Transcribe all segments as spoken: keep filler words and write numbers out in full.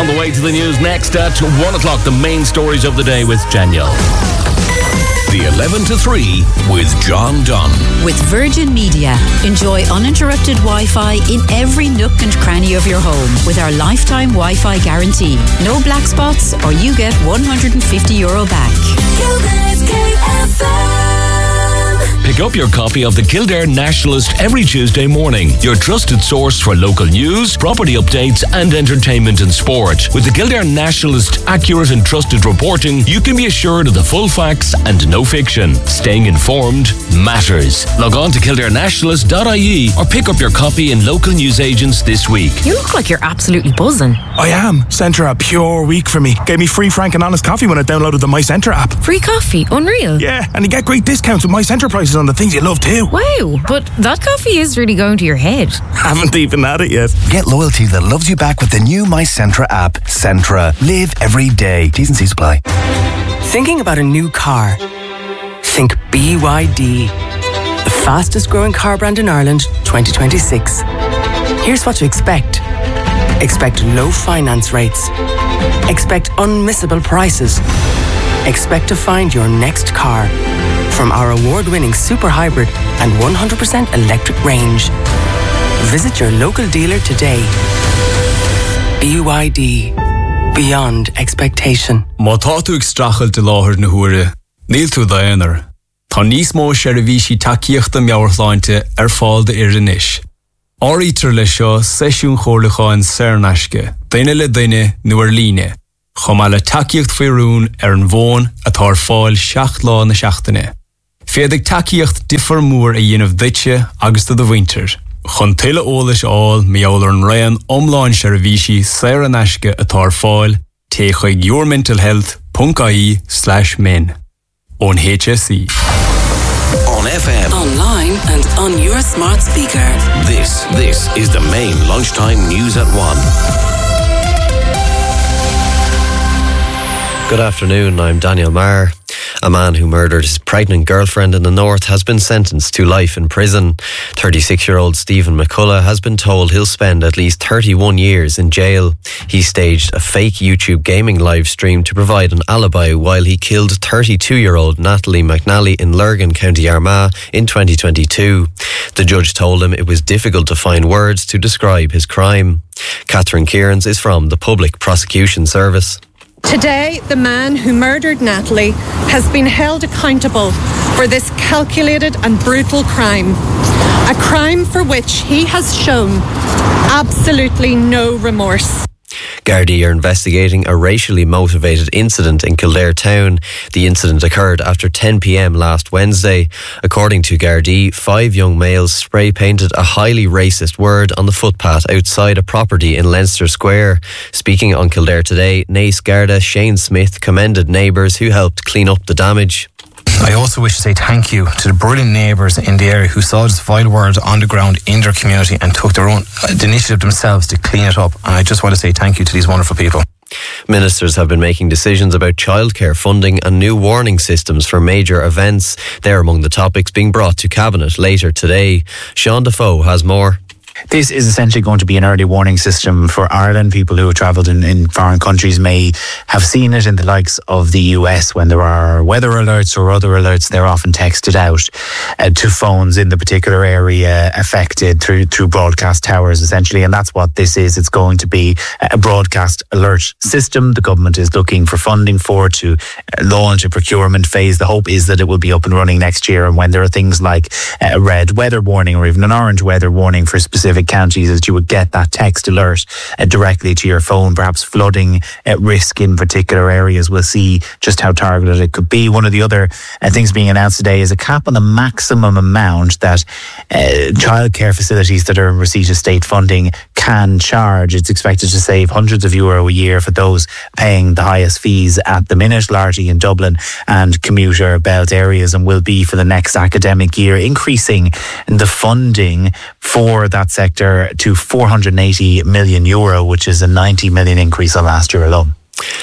On the way to the news next at one o'clock, the main stories of the day with Daniel. The eleven to three with John Dunn. With Virgin Media. Enjoy uninterrupted Wi-Fi in every nook and cranny of your home with our lifetime Wi-Fi guarantee. No black spots or you get one hundred fifty euro back. Kildare's K F M. Pick up your copy of the Kildare Nationalist every Tuesday morning. Your trusted source for local news, property updates and entertainment and sport. With the Kildare Nationalist accurate and trusted reporting, you can be assured of the full facts and no fiction. Staying informed matters. Log on to kildare nationalist dot I E or pick up your copy in local newsagents this week. You look like you're absolutely buzzing. I am. Centre a pure week for me. Gave me free frank and honest coffee when I downloaded the My Centre app. Free coffee? Unreal. Yeah, and you get great discounts with My Centre prices on the things you love too. Wow, but that coffee is really going to your head. Haven't even had it yet. Get loyalty that loves you back with the new My Centre app. Centra. Live every day. T's and C's apply. Thinking about a new car? Think B Y D. The fastest growing car brand in Ireland, twenty twenty-six. Here's what to expect. Expect low finance rates. Expect unmissable prices. Expect to find your next car from our award-winning super hybrid and one hundred percent electric range. Visit your local dealer today. B Y D. Beyond expectation. Má tá tú ag strachel de láthir na huaire, níl tú daonar. Tá níos mó seirbhísí takeíochta meabhartháinte ar fáil de iris. Áirítear le seo seisiún chomhlacháin saornaisce, daine le daine nuair líne, chomh le takeíocht faoirún ar an bhón atá ar fáil seacht lá na seachtaine. Féadigh takeíocht diffar mór a dhéanamh duite agus do bhaintear. Chun tuile ólas áil meall ar an raon omláin seirbhísí saornaisce atá ar fáil té chuig your mental health dot I E slash men. On H S E. On F M. Online and on your smart speaker. This, this is the main lunchtime news at one. Good afternoon, I'm Daniel Marr. A man who murdered his pregnant girlfriend in the north has been sentenced to life in prison. thirty-six-year-old Stephen McCullough has been told he'll spend at least thirty-one years in jail. He staged a fake YouTube gaming live stream to provide an alibi while he killed thirty-two-year-old Natalie McNally in Lurgan, County Armagh in twenty twenty-two. The judge told him it was difficult to find words to describe his crime. Catherine Kearns is from the Public Prosecution Service. Today, the man who murdered Natalie has been held accountable for this calculated and brutal crime. A crime for which he has shown absolutely no remorse. Gardaí are investigating a racially motivated incident in Kildare town. The incident occurred after ten p.m. last Wednesday. According to Gardaí, five young males spray-painted a highly racist word on the footpath outside a property in Leinster Square. Speaking on Kildare Today, Naas Garda Shane Smith commended neighbours who helped clean up the damage. I also wish to say thank you to the brilliant neighbours in the area who saw this vile word on the ground in their community and took their own the initiative themselves to clean it up. And I just want to say thank you to these wonderful people. Ministers have been making decisions about childcare funding and new warning systems for major events. They're among the topics being brought to Cabinet later today. Sean Defoe has more. This is essentially going to be an early warning system for Ireland. People who have travelled in, in foreign countries may have seen it in the likes of the U S when there are weather alerts or other alerts. They're often texted out uh, to phones in the particular area affected through through broadcast towers, essentially. And that's what this is. It's going to be a broadcast alert system. The government is looking for funding for it to launch a procurement phase. The hope is that it will be up and running next year. And when there are things like a red weather warning or even an orange weather warning for specific counties, as you would get that text alert uh, directly to your phone, perhaps flooding at risk in particular areas. We'll see just how targeted it could be. One of the other uh, things being announced today is a cap on the maximum amount that uh, childcare facilities that are in receipt of state funding can charge. It's expected to save hundreds of euro a year for those paying the highest fees at the minute, largely in Dublin and commuter belt areas, and will be for the next academic year, increasing the funding for that sector to four hundred eighty million euro, which is a ninety million increase on last year alone.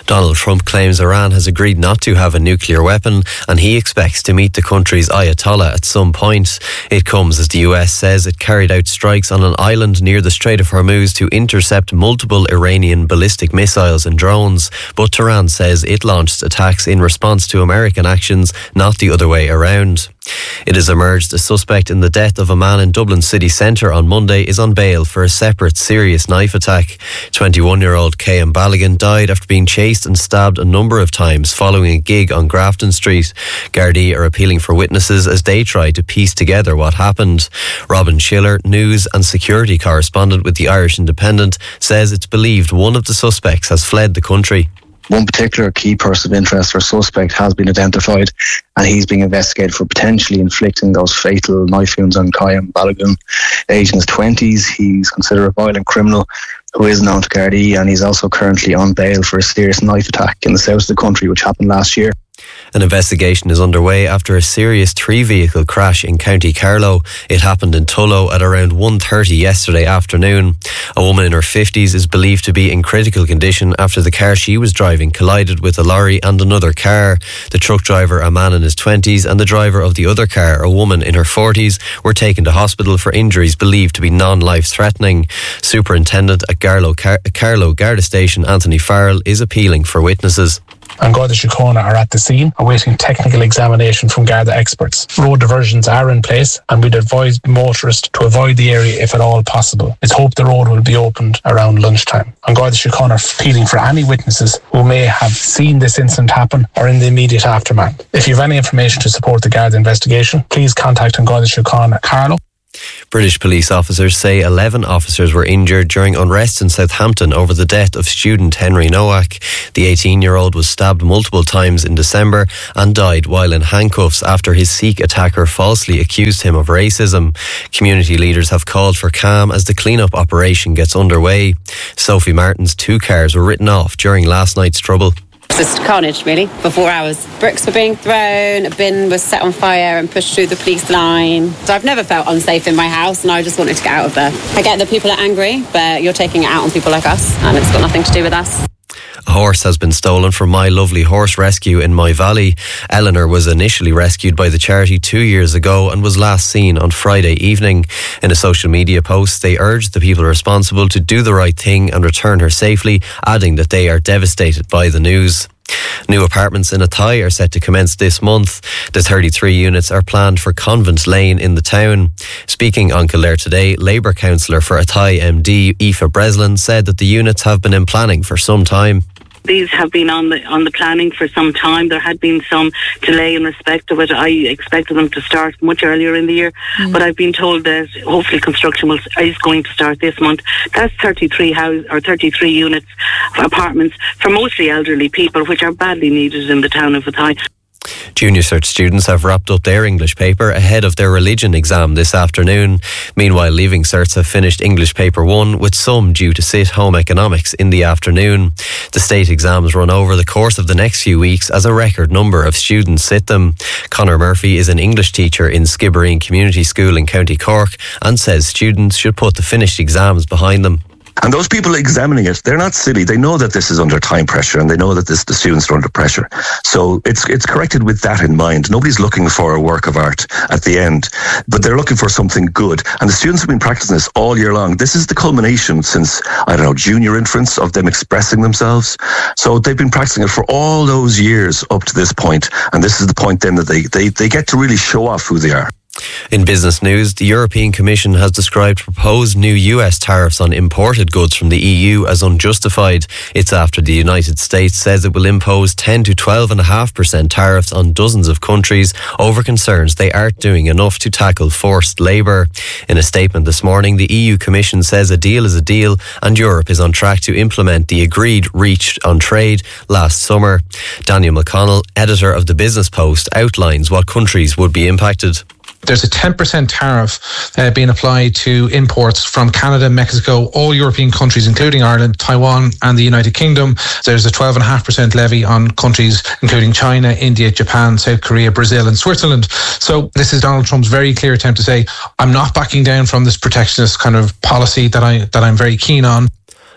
Donald Trump claims Iran has agreed not to have a nuclear weapon, and he expects to meet the country's Ayatollah at some point. It comes as the U S says it carried out strikes on an island near the Strait of Hormuz to intercept multiple Iranian ballistic missiles and drones, but Tehran says it launched attacks in response to American actions, not the other way around. It has emerged a suspect in the death of a man in Dublin city centre on Monday is on bail for a separate serious knife attack. twenty-one-year-old Cian Ballaghan died after being chased and stabbed a number of times following a gig on Grafton Street. Gardaí are appealing for witnesses as they try to piece together what happened. Robin Schiller, news and security correspondent with the Irish Independent, says it's believed one of the suspects has fled the country. One particular key person of interest or suspect has been identified, and he's being investigated for potentially inflicting those fatal knife wounds on Cian Ballaghan, aged in his twenties. He's considered a violent criminal who is known to Gardaí, and he's also currently on bail for a serious knife attack in the south of the country, which happened last year. An investigation is underway after a serious three-vehicle crash in County Carlow. It happened in Tullow at around one thirty yesterday afternoon. A woman in her fifties is believed to be in critical condition after the car she was driving collided with a lorry and another car. The truck driver, a man in his twenties, and the driver of the other car, a woman in her forties, were taken to hospital for injuries believed to be non-life-threatening. Superintendent at Carlow, Car- Carlow Garda Station, Anthony Farrell, is appealing for witnesses. And Garda Síochána are at the scene, awaiting technical examination from Garda experts. Road diversions are in place, and we'd advise motorists to avoid the area if at all possible. It's hoped the road will be opened around lunchtime. And Garda Síochána are appealing for any witnesses who may have seen this incident happen or in the immediate aftermath. If you have any information to support the Garda investigation, please contact Garda Síochána Carlow. British police officers say eleven officers were injured during unrest in Southampton over the death of student Henry Nowak. The eighteen-year-old was stabbed multiple times in December and died while in handcuffs after his Sikh attacker falsely accused him of racism. Community leaders have called for calm as the clean-up operation gets underway. Sophie Martin's two cars were written off during last night's trouble. Just carnage, really, for four hours. Bricks were being thrown, a bin was set on fire and pushed through the police line. So I've never felt unsafe in my house, and I just wanted to get out of there. I get that people are angry, but you're taking it out on people like us, and it's got nothing to do with us. A horse has been stolen from My Lovely Horse Rescue in My Valley. Eleanor was initially rescued by the charity two years ago and was last seen on Friday evening. In a social media post, they urged the people responsible to do the right thing and return her safely, adding that they are devastated by the news. New apartments in Athy are set to commence this month. The thirty-three units are planned for Convent Lane in the town. Speaking on Kildare Today, Labour councillor for Athy M D Aoife Breslin said that the units have been in planning for some time. These have been on the on the planning for some time. There had been some delay in respect of it. I expected them to start much earlier in the year, mm. but I've been told that hopefully construction will, is going to start this month. That's thirty-three house or thirty-three units, apartments for mostly elderly people, which are badly needed in the town of Athy. Junior Cert students have wrapped up their English paper ahead of their religion exam this afternoon. Meanwhile, Leaving Certs have finished English Paper one, with some due to sit home economics in the afternoon. The state exams run over the course of the next few weeks as a record number of students sit them. Conor Murphy is an English teacher in Skibbereen Community School in County Cork and says students should put the finished exams behind them. And those people examining it, they're not silly. They know that this is under time pressure, and they know that this, the students are under pressure. So it's it's corrected with that in mind. Nobody's looking for a work of art at the end, but they're looking for something good. And the students have been practicing this all year long. This is the culmination since, I don't know, junior infants of them expressing themselves. So they've been practicing it for all those years up to this point. And this is the point then that they, they, they get to really show off who they are. In business news, the European Commission has described proposed new U S tariffs on imported goods from the E U as unjustified. It's after the United States says it will impose ten to twelve point five percent tariffs on dozens of countries over concerns they aren't doing enough to tackle forced labour. In a statement this morning, the E U Commission says a deal is a deal and Europe is on track to implement the agreed reached on trade last summer. Daniel McConnell, editor of the Business Post, outlines what countries would be impacted. There's a ten percent tariff uh, being applied to imports from Canada, Mexico, all European countries, including Ireland, Taiwan and the United Kingdom. There's a twelve point five percent levy on countries including China, India, Japan, South Korea, Brazil and Switzerland. So this is Donald Trump's very clear attempt to say, I'm not backing down from this protectionist kind of policy that, I, that I'm very keen on.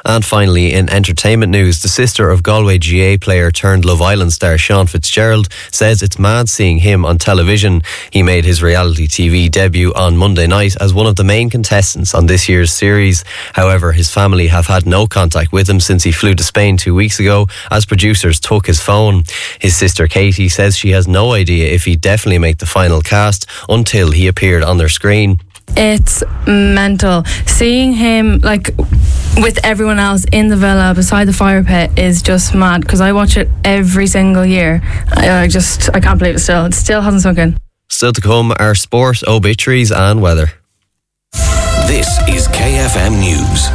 And finally, in entertainment news, the sister of Galway G A player turned Love Island star Sean Fitzgerald says it's mad seeing him on television. He made his reality T V debut on Monday night as one of the main contestants on this year's series. However, his family have had no contact with him since he flew to Spain two weeks ago as producers took his phone. His sister Katie says she has no idea if he'd definitely make the final cast until he appeared on their screen. It's mental. Seeing him like with everyone else in the villa beside the fire pit is just mad, because I watch it every single year. I, I just, I can't believe it still. It still hasn't sunk in. Still to come are sport, obituaries and weather. This is K F M News.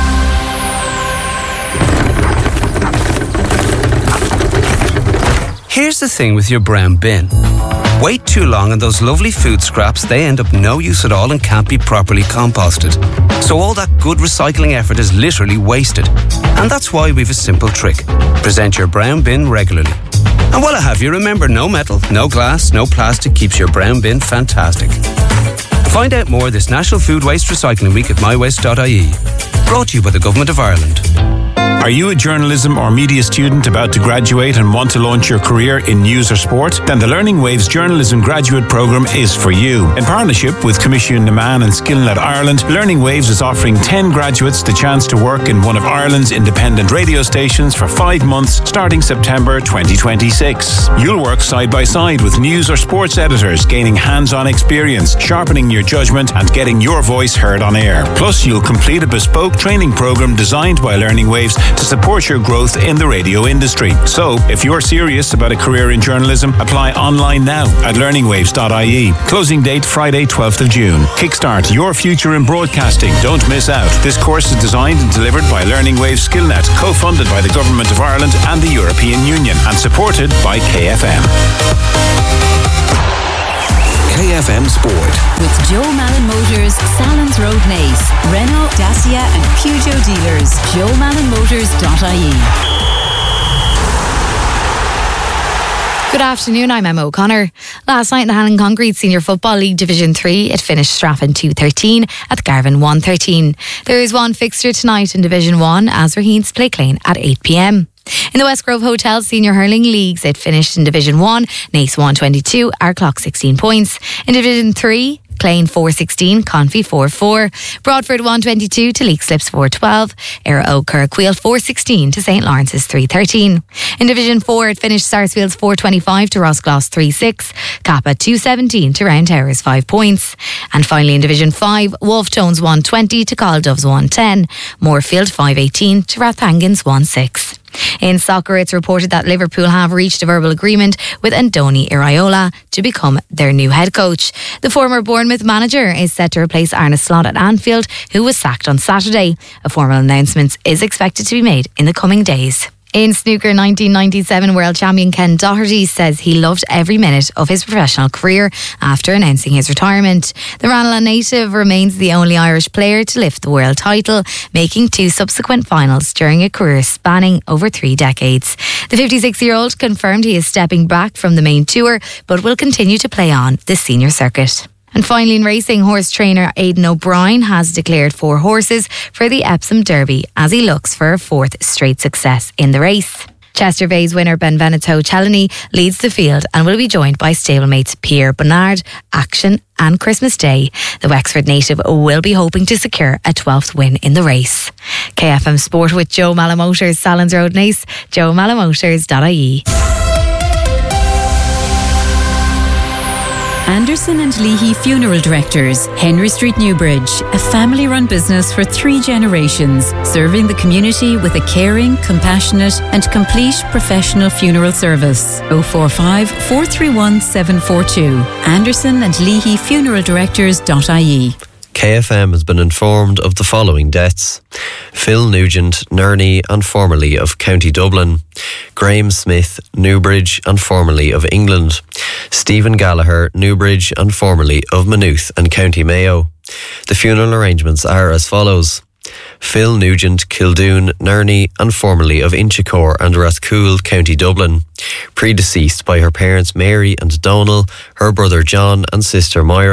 Here's the thing with your brown bin. Wait too long and those lovely food scraps, they end up no use at all and can't be properly composted. So all that good recycling effort is literally wasted. And that's why we've a simple trick. Present your brown bin regularly. And while I have you, remember, no metal, no glass, no plastic keeps your brown bin fantastic. Find out more this National Food Waste Recycling Week at my waste dot I E. Brought to you by the Government of Ireland. Are you a journalism or media student about to graduate and want to launch your career in news or sport? Then the Learning Waves Journalism Graduate Programme is for you. In partnership with Commission Naman and Skillnet Ireland, Learning Waves is offering ten graduates the chance to work in one of Ireland's independent radio stations for five months starting September twenty twenty-six. You'll work side by side with news or sports editors, gaining hands-on experience, sharpening your judgment and getting your voice heard on air. Plus, you'll complete a bespoke training programme designed by Learning Waves to support your growth in the radio industry. So, if you're serious about a career in journalism, apply online now at learning waves dot I E. Closing date Friday, twelfth of June. Kickstart your future in broadcasting. Don't miss out. This course is designed and delivered by Learning Waves Skillnet, co-funded by the Government of Ireland and the European Union, and supported by K F M. K F M Sport. With Joe Malin Motors, Salons Road Nace, Renault, Dacia and Peugeot dealers. joe malin motors dot I E. Good afternoon, I'm Emma O'Connor. Last night in the Hanlon Concrete Senior Football League Division three, it finished Straffan two thirteen at Garvan one thirteen. There is one fixture tonight in Division one as Raheens play Clane at eight p.m. In the West Grove Hotel Senior Hurling Leagues, it finished in Division one, Nace one twenty-two, Ardclough sixteen points. In Division three, Clane four sixteen, Confi four four, Broadford one twenty-two to Leek Slips four twelve, Era Oak Kirkwheel four sixteen to St Lawrence's three thirteen. In Division four, it finished Sarsfields four twenty-five to Roscloss three six, Kappa two seventeen to Round Towers five points. And finally in Division five, Wolftones one twenty to Caldoves one ten, Moorfield five eighteen to Rathangans one six. In soccer, it's reported that Liverpool have reached a verbal agreement with Andoni Iraola to become their new head coach. The former Bournemouth manager is set to replace Arne Slot at Anfield, who was sacked on Saturday. A formal announcement is expected to be made in the coming days. In snooker, nineteen ninety-seven world champion Ken Doherty says he loved every minute of his professional career after announcing his retirement. The Ranelagh native remains the only Irish player to lift the world title, making two subsequent finals during a career spanning over three decades. The fifty-six-year-old confirmed he is stepping back from the main tour, but will continue to play on the senior circuit. And finally in racing, horse trainer Aidan O'Brien has declared four horses for the Epsom Derby as he looks for a fourth straight success in the race. Chester Bay's winner Benvenuto Cellini leads the field and will be joined by stablemates Pierre Bernard, Action and Christmas Day. The Wexford native will be hoping to secure a twelfth win in the race. K F M Sport with Joe Malin Motors, Salons Road Nace, joe malin motors dot I E. Anderson and Leahy Funeral Directors, Henry Street, Newbridge, a family-run business for three generations, serving the community with a caring, compassionate and complete professional funeral service. oh four five, four three one, seven four two. Anderson and Leahy Funeral Directors dot I E. K F M has been informed of the following deaths: Phil Nugent, Nerney and formerly of County Dublin; Graham Smith, Newbridge and formerly of England; Stephen Gallagher, Newbridge and formerly of Maynooth and County Mayo. The funeral arrangements are as follows: Phil Nugent, Kildoon, Nerney and formerly of Inchicore and Rathcoole, County Dublin. Predeceased by her parents Mary and Donal, her brother John and sister Moira.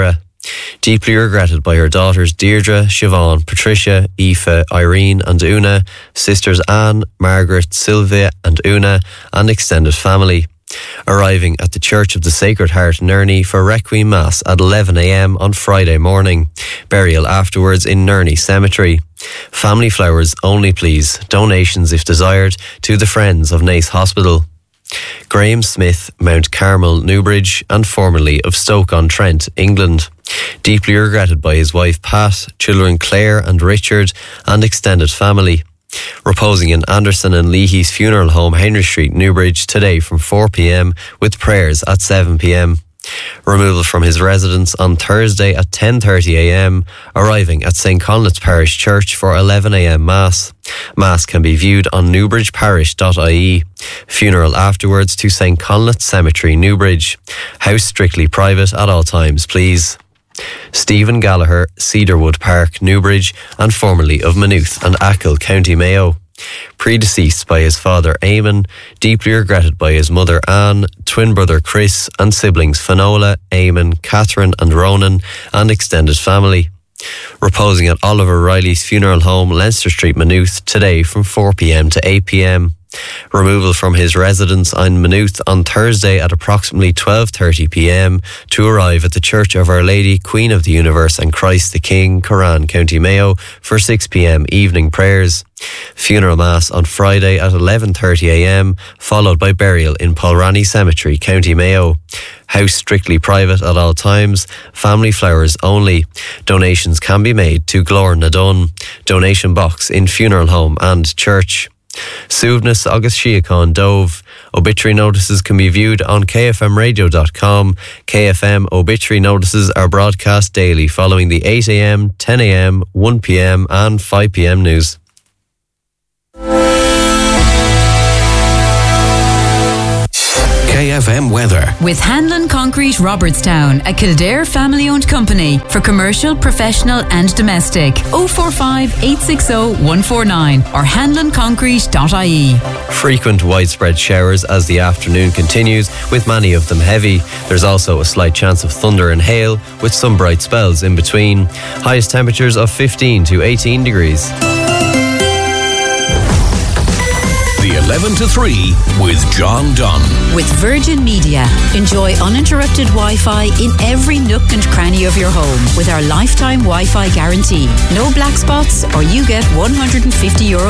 Deeply regretted by her daughters Deirdre, Siobhan, Patricia, Aoife, Irene and Una, sisters Anne, Margaret, Sylvia and Una, and extended family. Arriving at the Church of the Sacred Heart in Nerney for Requiem Mass at eleven a m on Friday morning. Burial afterwards in Nerney Cemetery. Family flowers only please. Donations if desired to the Friends of Naas Hospital. Graham Smith, Mount Carmel, Newbridge, and formerly of Stoke-on-Trent, England. Deeply regretted by his wife Pat, children Claire and Richard, and extended family. Reposing in Anderson and Leahy's funeral home, Henry Street, Newbridge, today from four p m with prayers at seven p m. Removal from his residence on Thursday at ten thirty a m, arriving at St Conleth's Parish Church for eleven a m Mass. Mass can be viewed on newbridge parish dot I E. Funeral afterwards to St Conleth's Cemetery, Newbridge. House strictly private at all times, please. Stephen Gallagher, Cedarwood Park, Newbridge, and formerly of Maynooth and Achill, County Mayo. Predeceased by his father Eamon, deeply regretted by his mother Anne, twin brother Chris, and siblings Finola, Eamon, Catherine and Ronan, and extended family. Reposing at Oliver Riley's funeral home, Leinster Street, Maynooth, today from four p m to eight p m. Removal from his residence in Maynooth on Thursday at approximately twelve thirty p m to arrive at the Church of Our Lady, Queen of the Universe and Christ the King, Curran, County Mayo for six p m evening prayers. Funeral Mass on Friday at eleven thirty a m, followed by burial in Polrani Cemetery, County Mayo. House strictly private at all times. Family flowers only. Donations can be made to Glór na Dun. Donation box in funeral home and church. Suivnus August Shiacon Dove. Obituary notices can be viewed on k f m radio dot com. K F M obituary notices are broadcast daily following the eight a m, ten a m, one p m and five p m news. K F M weather. With Hanlon Concrete Robertstown, a Kildare family-owned company for commercial, professional and domestic. oh four five, eight six oh, one four nine or hanlon concrete dot I E. Frequent widespread showers as the afternoon continues, with many of them heavy. There's also a slight chance of thunder and hail, with some bright spells in between. Highest temperatures of fifteen to eighteen degrees. The eleven to three with John Dunn. With Virgin Media, enjoy uninterrupted Wi-Fi in every nook and cranny of your home with our lifetime Wi-Fi guarantee. No black spots or you get one hundred fifty euro